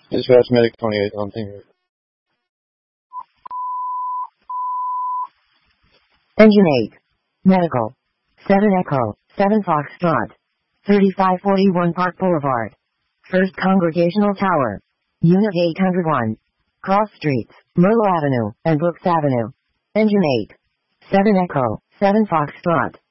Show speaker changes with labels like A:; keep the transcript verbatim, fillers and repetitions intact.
A: Dispatch Medic twenty-eight on thing.
B: Engine eight. Medical. seven Echo, seven Foxtrot. thirty-five forty-one Park Boulevard. First Congregational Tower. Unit eight oh one. Cross Streets, Myrtle Avenue, and Brooks Avenue. Engine eight. seven Echo, seven Foxtrot.